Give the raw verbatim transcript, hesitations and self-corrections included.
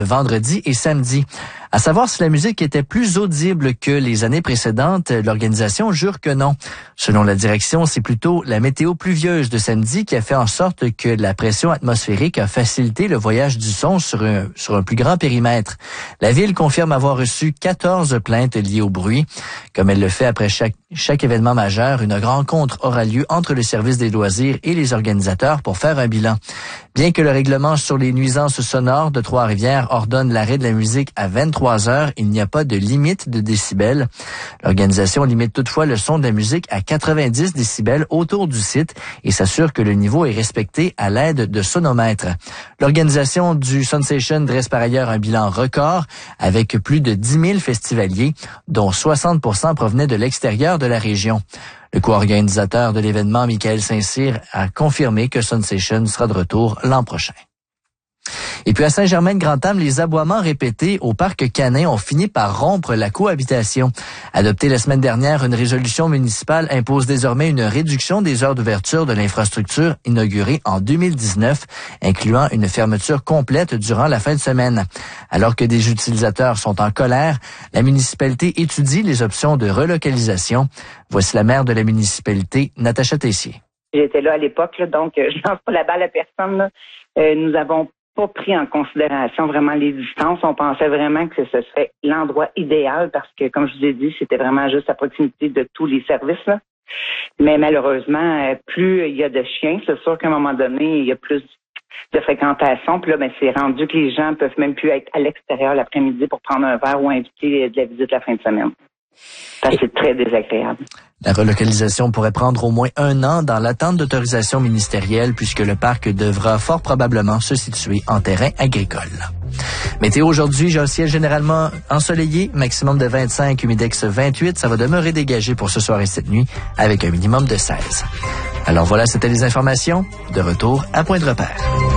vendredi et samedi. À savoir si la musique était plus audible que les années précédentes, l'organisation jure que non. Selon la direction, c'est plutôt la météo pluvieuse de samedi qui a fait en sorte que la pression atmosphérique a facilité le voyage du son sur un, sur un plus grand périmètre. La ville confirme avoir reçu quatorze plaintes liées au bruit. Comme elle le fait après chaque, chaque événement majeur, une rencontre aura lieu entre le service des loisirs et les organisateurs pour faire un bilan. Bien que le règlement sur les nuisances sonores de Trois-Rivières ordonne l'arrêt de la musique à vingt-trois heures, il n'y a pas de limite de décibels. L'organisation limite toutefois le son de la musique à quatre-vingt-dix décibels autour du site et s'assure que le niveau est respecté à l'aide de sonomètres. L'organisation du Sunsation dresse par ailleurs un bilan record avec plus de dix mille festivaliers, dont soixante pour cent provenaient de l'extérieur de la région. Le co-organisateur de l'événement, Michael Saint-Cyr, a confirmé que Sunsation sera de retour l'an prochain. Et puis à Saint-Germain-de-Grantham, les aboiements répétés au parc canin ont fini par rompre la cohabitation. Adoptée la semaine dernière, une résolution municipale impose désormais une réduction des heures d'ouverture de l'infrastructure inaugurée en deux mille dix-neuf, incluant une fermeture complète durant la fin de semaine. Alors que des utilisateurs sont en colère, la municipalité étudie les options de relocalisation. Voici la maire de la municipalité, Natacha Tessier. J'étais là à l'époque, là, donc je lance pas la balle à personne. Là. Euh, nous avons pas pris en considération vraiment les distances. On pensait vraiment que ce serait l'endroit idéal parce que, comme je vous ai dit, c'était vraiment juste à proximité de tous les services. Là. Mais malheureusement, plus il y a de chiens, c'est sûr qu'à un moment donné, il y a plus de fréquentation. Puis là, ben, c'est rendu que les gens peuvent même plus être à l'extérieur l'après-midi pour prendre un verre ou inviter de la visite la fin de semaine. Ça, c'est très désagréable. La relocalisation pourrait prendre au moins un an dans l'attente d'autorisation ministérielle puisque le parc devra fort probablement se situer en terrain agricole. Météo aujourd'hui, j'ai un ciel généralement ensoleillé, maximum de vingt-cinq, humidex vingt-huit. Ça va demeurer dégagé pour ce soir et cette nuit avec un minimum de seize. Alors voilà, c'était les informations. De retour à Point de repère.